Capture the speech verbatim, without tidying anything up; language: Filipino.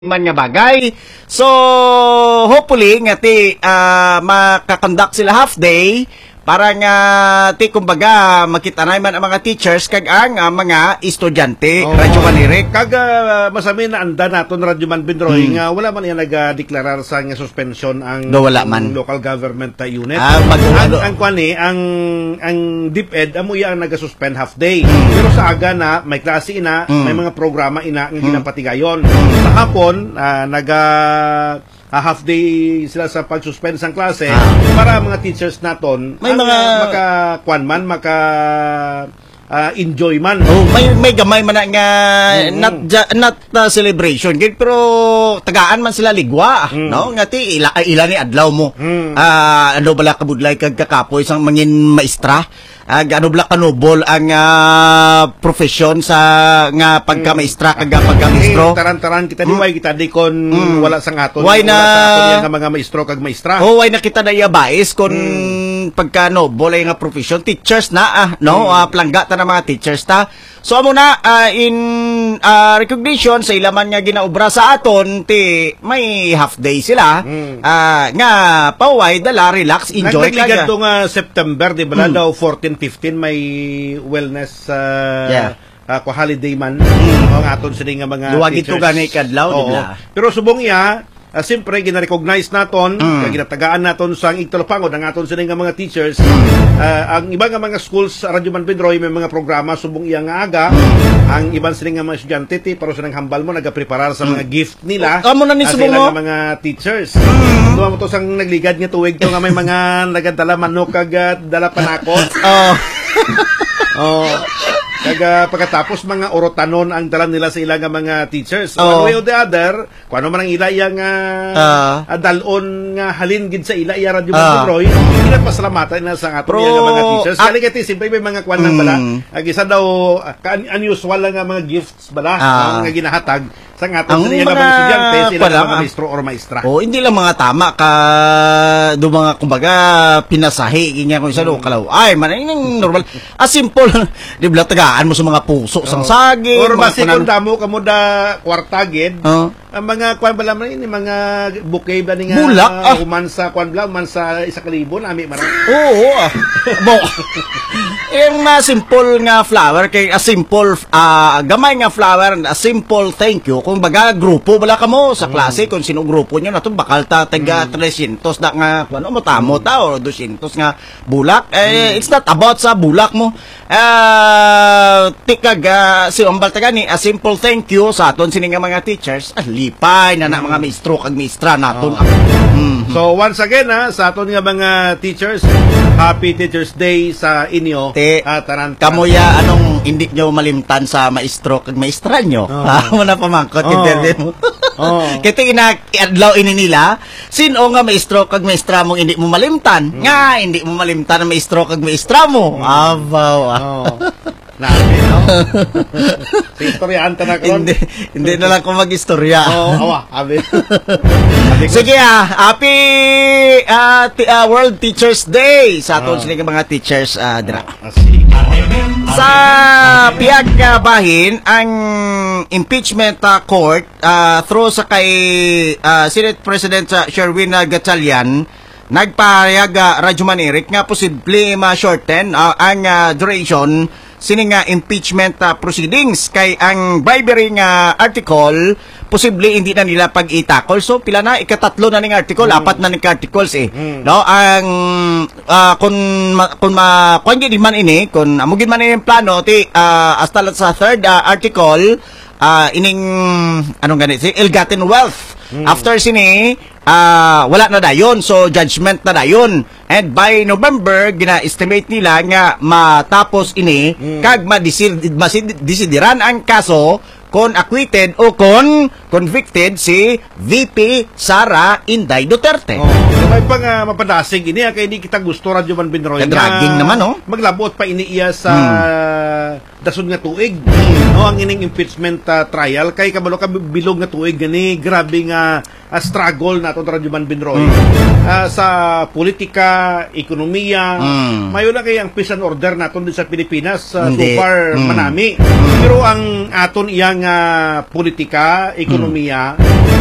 man nga bagay. So, hopefully, nga ti uh, makakonduct sila half day para nga ti kumbaga makita na man ang mga teachers kag ang uh, mga estudyante. Oh, Radyo Manirik. Kag uh, masami na anda naton Radyo Man Bindroy hmm. nga wala man yan nag-deklarar sa nga suspension ang Do, wala man. local government uh, unit. Ah, ang ang kwani ang ang DepEd amo iya ang naga-suspend half day. Hmm. Pero sa aga na may klase ina, hmm. may mga programa ina nga ginapatigayon. Hmm. Sa hapon uh, naga Uh, half day sila sa pag-suspend sa klase ah. para mga teachers naton may ang, mga maka kwan man maka uh, enjoy man. Oh, may may gamay man nga mm. not not uh, celebration gid pero tagaan man sila ligwa mm. no ngati ila ila ni adlaw mo. Mm. Uh, ano bala kabudlay kag kakapoy sang mangin maestra. Uh, ano bala kanubol ang uh, profesyon sa nga pagka-maestra kag pagka-maestro. Eh, taran-taran kita di way kita di kon mm. wala sang aton. Why na wala sa mga maestro kag maestra. Oh, why na kita na yabais kon mm. pagka-noble nga profession teachers na ah, no mm. uh, plangga ta na mga teachers ta. So amo na uh, in uh, recognition sa ilaman nga ginaobra sa aton ti may half day sila mm. uh, nga paway dala relax enjoy ka. Nagligad to nga September di ba mm. daw fourteen fifteen may wellness uh, yeah. uh, holiday man mm. ang aton sila nga mga Luwag teachers. Ito gani kadlaw di ba? Pero subong iya Uh, siyempre, gina-recognize naton, mm. ginatagaan naton sa igtalapangod ang aton sila nga mga teachers. Mm. Uh, ang iba nga mga schools sa Radyo Man Bindroy may mga programa subong iya nga aga. Mm. Ang ibang sila nga mga estudyante ti pero sa nang hambal mo nagapreparar sa mga mm. gift nila. Amo na ni uh, subong sila nga mga teachers. Mm. Duwa mo to sang nagligad nga tuig to nga may mga nagadala manok kag uh, dala panakot. Oh. Oh. Kaga pagkatapos mga orotanon ang dala nila sa ilang mga teachers. So, oh. one way or the other, kung ano man ang ilaya nga uh, uh, dalon nga halin gid sa ilaya Radyo Man Bindroy, uh, pinapasalamatan na sa aton nga mga teachers. Uh, Kali kati simple may mga kwan lang bala. Mm. Ag isa daw uh, unusual lang nga mga gifts bala uh, nga ginahatag sa aton sa mga estudyante, sila nga mga maestro or maestra. Oh, hindi lang mga tama ka do mga kumbaga pinasahi ginya kung isa do kalaw. Ay, man ning normal. A simple di bla tagaan mo sa mga puso sang saging. Or masikon damo kamo da kwartagid. Uh, ang mga kwan bala man ini mga bouquet ba ni nga bulak ah. Uman sa kwan bala man sa isa ka libo nami marami. Oo. Oh, ah. Bo. Yung uh, simple nga flower kay a simple uh, gamay nga flower a simple thank you kung baga grupo bala kamo sa klase mm. kung sino grupo nyo nato bakal ta taga mm. three hundred na nga ano mo tamo ta o two hundred nga bulak eh, mm. it's not about sa bulak mo uh, tikag uh, si umbal taga ni a simple thank you sa aton sini nga mga teachers ah, lipay na na mga maestro kag maestra naton oh. mm-hmm. So once again ha, sa aton nga mga teachers, happy Teachers Day sa inyo. Te, uh, taran kamuya anong hindi nyo malimtan sa maestro kag maestra nyo? Oh. Ha, mo na pamangkot oh. Internet mo. Oh. Kaya ina-adlaw ini nila, sino nga maestro kag maestra mong hindi mo malimtan? Mm. Nga, hindi mo malimtan ang maestro kag maestra mo. Mm. Abaw. Oh. Nabi, no? Sa istoryahan ta na kon. Hindi, hindi na lang ko mag-istorya. Oo, oh, awa. Abi. Sige ah, happy uh, uh, World Teachers Day sa aton oh. Sila mga teachers uh, dira. Oh, sa piyag uh, bahin ang impeachment uh, court uh, through sa kay uh, Senate President uh, Sherwin uh, Gatchalian nagpahayag uh, Radyo Manirik nga posible ma-shorten uh, ang uh, duration sini nga impeachment uh, proceedings kay ang bribery nga article posible hindi na nila pag-itakol. So pila na ikatatlo na ning article, mm. apat na ning articles eh. Mm. No, ang uh, kun ma, kun ma kun gid man ini kun amugid man ini plano ti uh, hasta sa third uh, article uh, ining anong ganit si ill-gotten wealth. Mm. After sini uh, wala na dayon, so judgment na dayon. And by November gina-estimate nila nga matapos ini mm. kag madesidiran ang kaso kon acquitted o kon convicted si V P Sara Inday Duterte. Oh, may pang uh, mapadasig ini kay di kita gusto Radyo Man Bindroy. Dragging naman no. Maglabot pa ini iya sa hmm. dason nga tuig. Hmm. No ang ining impeachment uh, trial kay kabalo ka bilog nga tuig gani grabe nga uh, struggle naton Radyo Man Bindroy. Hmm. Uh, sa politika, ekonomiya, hmm. mayo na kay ang peace and order naton din sa Pilipinas uh, so far hmm. manami. Hmm. Pero ang aton iyang uh, politika, ekonomiya,